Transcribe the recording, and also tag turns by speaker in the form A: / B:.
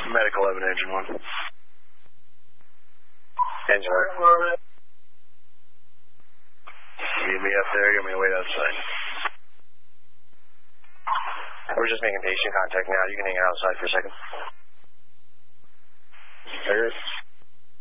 A: Medic 11, engine 1.
B: Engine 1.
A: Meet me up there, get me to wait outside.
B: We're just making patient contact now. You can hang out outside for a second.
A: There.